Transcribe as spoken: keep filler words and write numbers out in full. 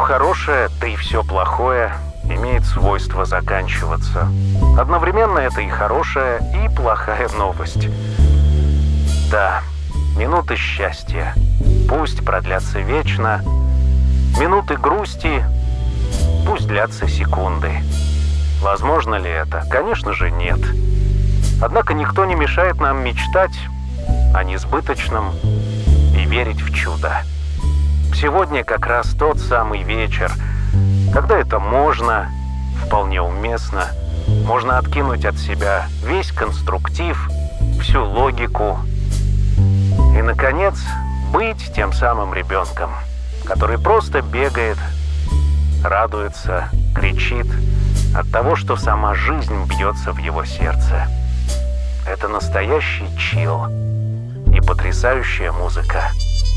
хорошее, да и все плохое имеет свойство заканчиваться. Одновременно это и хорошая, и плохая новость. Да, минуты счастья, пусть продлятся вечно, минуты грусти, пусть длятся секунды. Возможно ли это? Конечно же, нет. Однако никто не мешает нам мечтать о несбыточном и верить в чудо. Сегодня как раз тот самый вечер, когда это можно, вполне уместно, можно откинуть от себя весь конструктив, всю логику и, наконец, быть тем самым ребенком, который просто бегает, радуется, кричит от того, что сама жизнь бьется в его сердце. Это настоящий чилл и потрясающая музыка.